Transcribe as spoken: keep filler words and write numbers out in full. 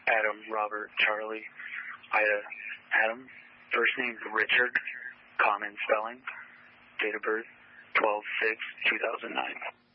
Adam, Robert, Charlie, Ida, Adam. First name Richard, common spelling. Date of birth twelve six two thousand nine.